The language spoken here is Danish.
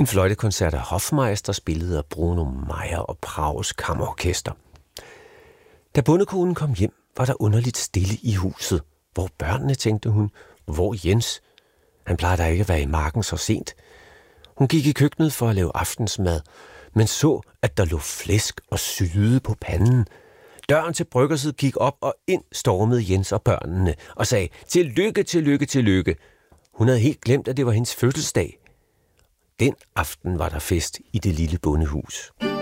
En fløjtekoncert af Hofmeister spillede af Bruno Meyer og Prags Kammerorkester. Da bondekonen kom hjem, var der underligt stille i huset. Hvor børnene, tænkte hun. Hvor Jens? Han plejede da ikke at være i marken så sent. Hun gik i køkkenet for at lave aftensmad, men så, at der lå flæsk og syde på panden. Døren til bryggerset gik op, og ind stormede Jens og børnene og sagde, tillykke, tillykke, tillykke. Hun havde helt glemt, at det var hendes fødselsdag. Den aften var der fest i det lille bondehus.